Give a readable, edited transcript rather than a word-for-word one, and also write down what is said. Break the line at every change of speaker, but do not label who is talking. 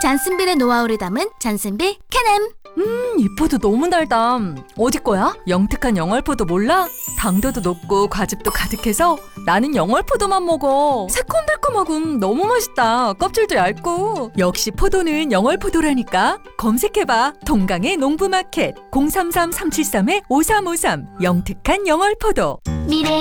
잔슨빌의 노하우를 담은 잔슨빌 캐냄.
이 포도 너무 달다. 어디 거야? 영특한 영월포도 몰라? 당도도 높고 과즙도 가득해서 나는 영월포도만 먹어. 새콤달콤하고 너무 맛있다. 껍질도 얇고. 역시 포도는 영월포도라니까. 검색해봐. 동강의 농부마켓 033-373-5353 영특한 영월포도.
미래